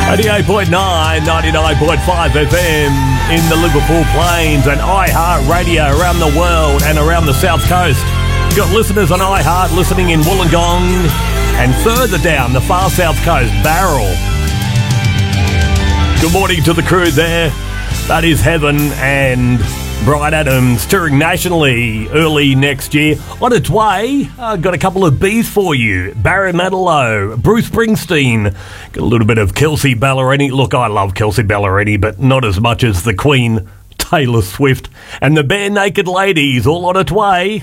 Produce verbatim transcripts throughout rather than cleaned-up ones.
eighty-eight point nine, ninety-nine point five F M in the Liverpool Plains and iHeartRadio around the world and around the South Coast. Got listeners on iHeart listening in Wollongong and further down the far South Coast, Barrel. Good morning to the crew there. That is Heaven and Bryan Adams touring nationally early next year. On its way, I've got a couple of B's for you. Barry Manilow, Bruce Springsteen, got a little bit of Kelsea Ballerini. Look, I love Kelsea Ballerini, but not as much as the Queen, Taylor Swift, and the Bare Naked Ladies, all on its way.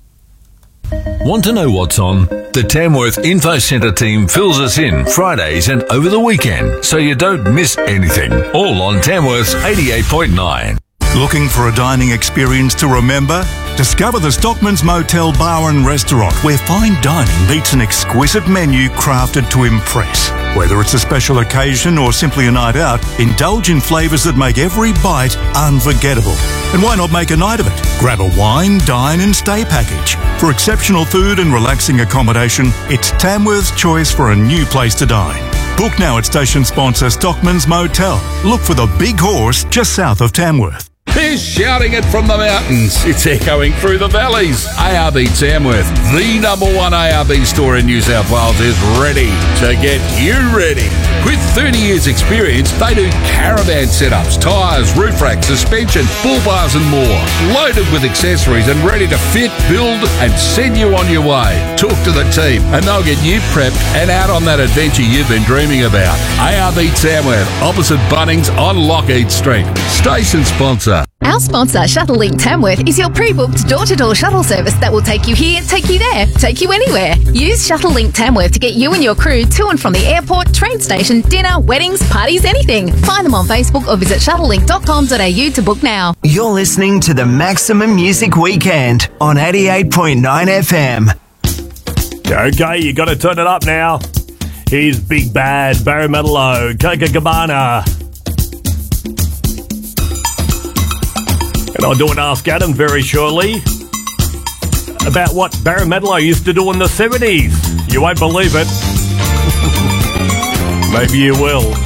Want to know what's on? The Tamworth Info Centre team fills us in Fridays and over the weekend, so you don't miss anything. All on Tamworth's eighty-eight point nine. Looking for a dining experience to remember? Discover the Stockman's Motel Bar and Restaurant, where fine dining meets an exquisite menu crafted to impress. Whether it's a special occasion or simply a night out, indulge in flavours that make every bite unforgettable. And why not make a night of it? Grab a wine, dine and stay package. For exceptional food and relaxing accommodation, it's Tamworth's choice for a new place to dine. Book now at station sponsor Stockman's Motel. Look for the Big Horse just south of Tamworth. They're shouting it from the mountains. It's echoing through the valleys. A R B Tamworth, the number one A R B store in New South Wales, is ready to get you ready. With thirty years experience, they do caravan setups, tyres, roof racks, suspension, bull bars and more. Loaded with accessories and ready to fit, build and send you on your way. Talk to the team and they'll get you prepped and out on that adventure you've been dreaming about. A R B Tamworth, opposite Bunnings on Lockheed Street. Station sponsor. Our sponsor, Shuttlelink Tamworth, is your pre-booked door-to-door shuttle service that will take you here, take you there, take you anywhere. Use Shuttlelink Tamworth to get you and your crew to and from the airport, train station, dinner, weddings, parties, anything. Find them on Facebook or visit shuttlelink dot com dot a u to book now. You're listening to the Maximum Music Weekend on eighty-eight point nine F M. Okay, you got to turn it up now. Here's Big Bad, Barry Manilow, Coca Cabana. And I'll do an Ask Adam very shortly about what Barry Manilow used to do in the seventies. You won't believe it. Maybe you will.